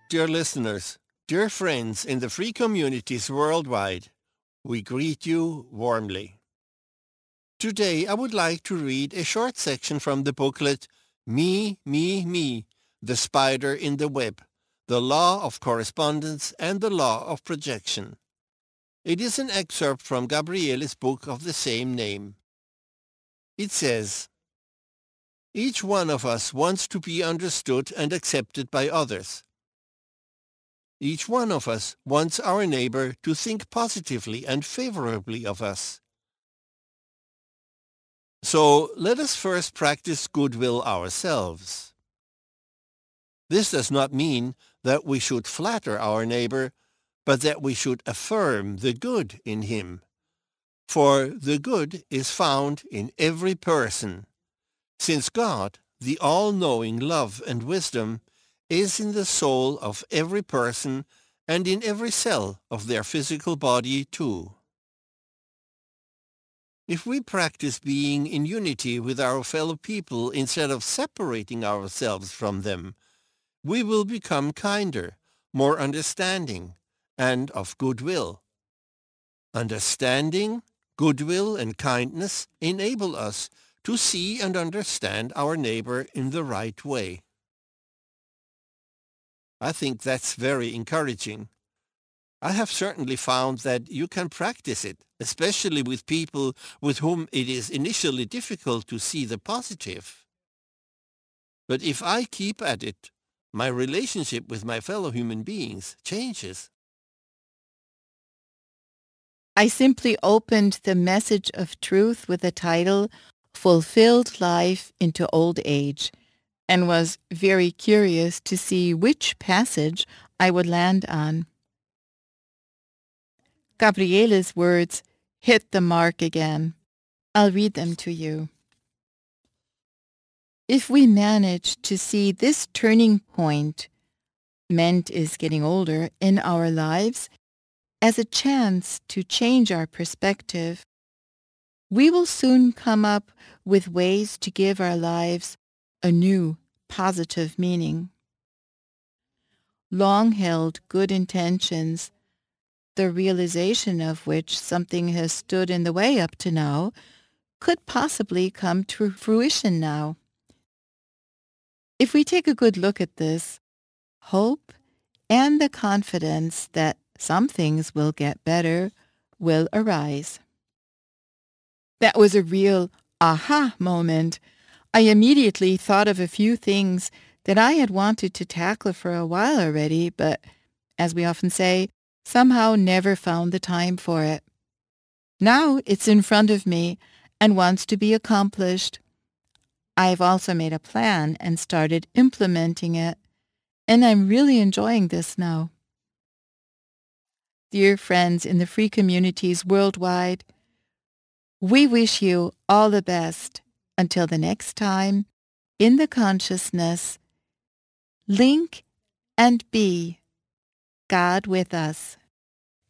Dear listeners, dear friends in the free communities worldwide, we greet you warmly. Today I would like to read a short section from the booklet Me, Me, Me, The Spider in the Web, The Law of Correspondence and the Law of Projection. It is an excerpt from Gabriele's book of the same name. It says, each one of us wants to be understood and accepted by others. Each one of us wants our neighbor to think positively and favorably of us. So let us first practice goodwill ourselves. This does not mean that we should flatter our neighbor, but that we should affirm the good in him. For the good is found in every person, since God, the all-knowing love and wisdom, is in the soul of every person and in every cell of their physical body too. If we practice being in unity with our fellow people instead of separating ourselves from them, we will become kinder, more understanding, and of goodwill. Understanding, goodwill, and kindness enable us to see and understand our neighbor in the right way. I think that's very encouraging. I have certainly found that you can practice it, especially with people with whom it is initially difficult to see the positive. But if I keep at it, my relationship with my fellow human beings changes. I simply opened the message of truth with the title Fulfilled Life into Old Age and was very curious to see which passage I would land on. Gabriele's words hit the mark again. I'll read them to you. If we manage to see this turning point, meant is getting older, in our lives, as a chance to change our perspective, we will soon come up with ways to give our lives a new, positive meaning. Long-held good intentions, the realization of which something has stood in the way up to now, could possibly come to fruition now. If we take a good look at this, hope and the confidence that some things will get better will arise. That was a real aha moment. I immediately thought of a few things that I had wanted to tackle for a while already, but, as we often say, somehow never found the time for it. Now it's in front of me and wants to be accomplished. I've also made a plan and started implementing it, and I'm really enjoying this now. Dear friends in the free communities worldwide, we wish you all the best. Until the next time, in the consciousness, link and be God with us.